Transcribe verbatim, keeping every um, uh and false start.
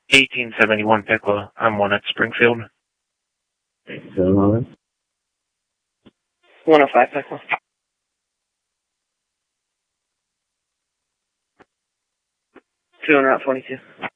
eighteen seventy-one Pickla. I'm one at Springfield. seven eleven. one oh five Pickla. two hundred twenty-two.